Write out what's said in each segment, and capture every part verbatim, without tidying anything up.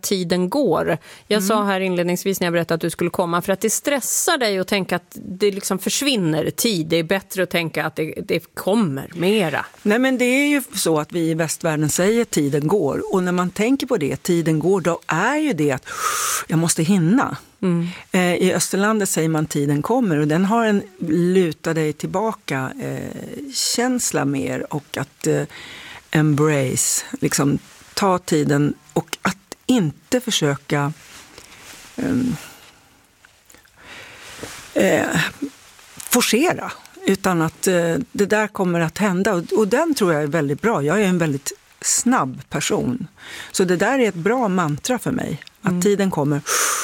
att tiden går. Jag Mm. sa här inledningsvis när jag berättade att du skulle komma, för att det stressar dig att tänka att det liksom försvinner tid. Det är bättre att tänka att det, det kommer mera. Nej, men det är ju så att vi i västvärlden säger tiden går. Och när man tänker på det, tiden går, då är ju det att jag måste hinna. Mm. Eh, I Österlandet säger man tiden kommer, och den har en luta dig tillbaka eh, känsla mer, och att eh, embrace, liksom ta tiden och att inte försöka um, eh, forcera, utan att eh, det där kommer att hända, och, och den tror jag är väldigt bra. Jag är en väldigt snabb person, så det där är ett bra mantra för mig, att mm. tiden kommer.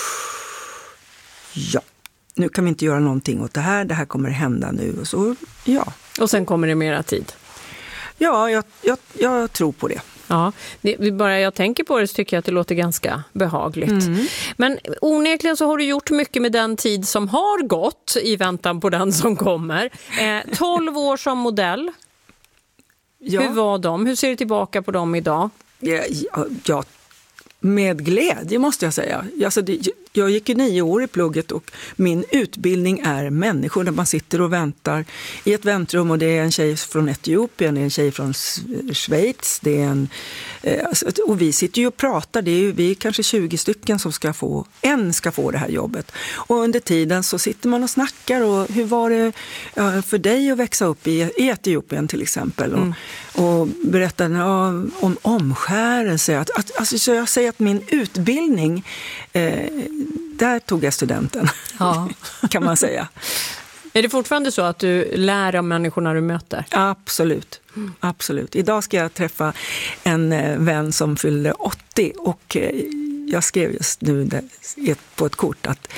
Ja, nu kan vi inte göra någonting åt det här, det här kommer hända nu, och så, ja. Och sen kommer det mera tid. Ja, jag, jag, jag tror på det. Ja, det, bara jag tänker på det så tycker jag att det låter ganska behagligt. Mm. Men onekligen så har du gjort mycket med den tid som har gått i väntan på den som kommer. Eh, tolv år som modell. Ja. Hur var de? Hur ser du tillbaka på dem idag? Ja, ja, ja. Med glädje måste jag säga. Alltså det, jag gick ju nio år i plugget, och min utbildning är människor där man sitter och väntar i ett väntrum, och det är en tjej från Etiopien, det är en tjej från Schweiz, det är en, eh, och vi sitter ju och pratar, det är ju, vi är kanske tjugo stycken som ska få, en ska få det här jobbet. Och under tiden så sitter man och snackar, och hur var det ja, för dig att växa upp i, i Etiopien till exempel, och, mm. och berättar ja, om omskärelse. Att, att, alltså, så jag säger att min utbildning, eh, där tog jag studenten, ja. kan man säga. Är det fortfarande så att du lär av människorna du möter? Absolut, mm. absolut. Idag ska jag träffa en eh, vän som fyllde åttio, och eh, jag skrev just nu där, på ett kort att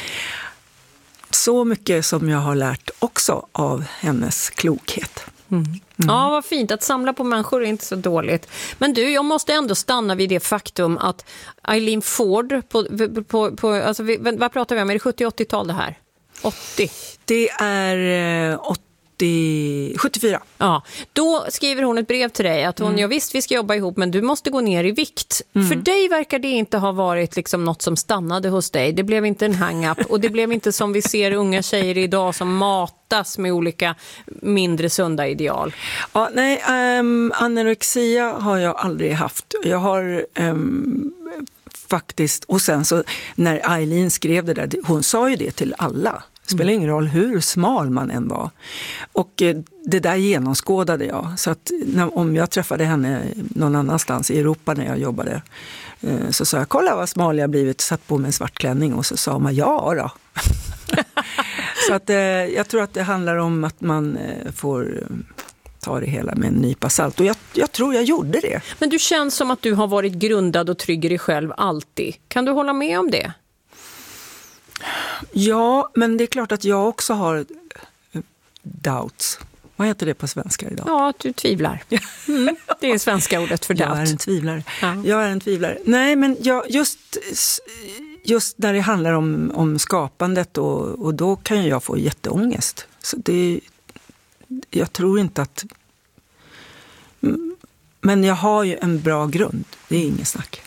så mycket som jag har lärt också av hennes klokhet. Mm. Mm. Ja, vad fint. Att samla på människor är inte så dåligt. Men du, jag måste ändå stanna vid det faktum att Eileen Ford, på, på, på, alltså, vad pratar vi om? Är det sjuttio-åttiotal det här? åttio? Det är åttio, sjuttiofyra. Ja, då skriver hon ett brev till dig att hon, mm. ja visst vi ska jobba ihop, men du måste gå ner i vikt. Mm. För dig verkar det inte ha varit liksom något som stannade hos dig. Det blev inte en hang-up, och det blev inte som vi ser unga tjejer idag som matas med olika mindre sunda ideal. Ja, nej, um, anorexia har jag aldrig haft. Jag har um, faktiskt, och sen så när Eileen skrev det där, hon sa ju det till alla. Det spelar ingen roll hur smal man än var. Och eh, det där genomskådade jag. Så att när, om jag träffade henne någon annanstans i Europa när jag jobbade, eh, så sa jag, kolla vad smal jag blivit, satt på mig en svart klänning, och så sa man, ja då. Så att eh, jag tror att det handlar om att man eh, får eh, ta det hela med en nypa salt. Och jag, jag tror jag gjorde det. Men du känns som att du har varit grundad och trygg i dig själv alltid. Kan du hålla med om det? Ja, men det är klart att jag också har doubts. Vad heter det på svenska idag? Ja, att du tvivlar. Mm, det är svenska ordet för doubt. Jag är en tvivlare. Ja. Jag är en tvivlare. Nej, men jag, just, just när det handlar om, om skapandet, och, och då kan jag få jätteångest. Så det, jag tror inte att... Men jag har ju en bra grund. Det är inget snack.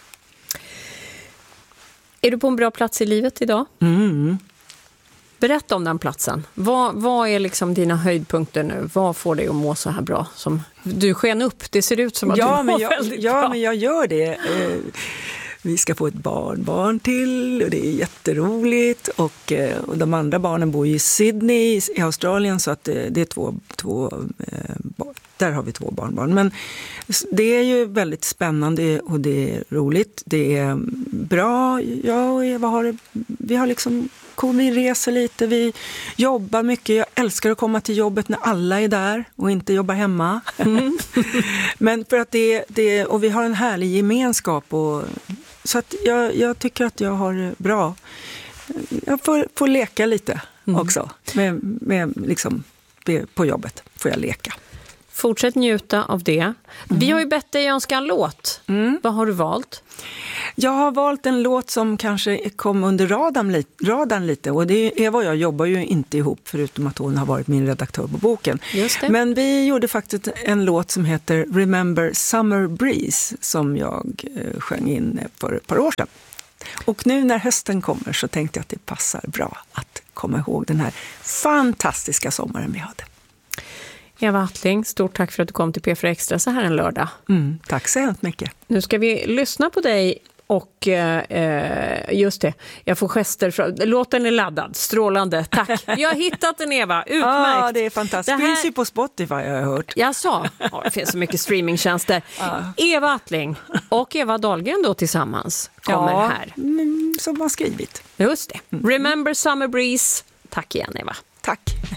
Är du på en bra plats i livet idag? Mm. Berätta om den platsen. Vad, vad är liksom dina höjdpunkter nu? Vad får dig att må så här bra? Som du sken upp, det ser ut som att ja, du mår väldigt ja, bra. Ja, men jag gör det. Eh, vi ska få ett barnbarn till, och det är jätteroligt. Och, eh, och de andra barnen bor i Sydney i Australien, så att eh, det är två... två eh, där har vi två barnbarn. Men det är ju väldigt spännande, och det är roligt. Det är bra. Ja, och Eva har det, vi har liksom... Vi reser lite, vi jobbar mycket. Jag älskar att komma till jobbet när alla är där och inte jobba hemma. Mm. Men för att det, det, och vi har en härlig gemenskap. Och, så att jag, jag tycker att jag har bra... Jag får, får leka lite mm. också. Med, med liksom, på jobbet får jag leka. Fortsätt njuta av det. Mm. Vi har ju bett dig önska en låt. Mm. Vad har du valt? Jag har valt en låt som kanske kom under radarn, radarn lite. Och det är, Eva och jag jobbar ju inte ihop, förutom att hon har varit min redaktör på boken. Just det. Men vi gjorde faktiskt en låt som heter Remember Summer Breeze som jag eh, sjöng in för ett par år sedan. Och nu när hösten kommer så tänkte jag att det passar bra att komma ihåg den här fantastiska sommaren vi hade. Eva Attling, stort tack för att du kom till P fyra Extra så här en lördag. Mm, tack så hemskt mycket. Nu ska vi lyssna på dig och eh, just det, jag får gester. För, låten är laddad, strålande, tack. Jag har hittat den, Eva, utmärkt. Ja, det är fantastiskt. Det här... finns ju på Spotify, jag har hört. Jag sa, ja, det finns så mycket streamingtjänster. Ja. Eva Attling och Eva Dahlgren då tillsammans kommer ja, här. Mm, som har skrivit. Just det. Remember Summer Breeze. Tack igen, Eva. Tack.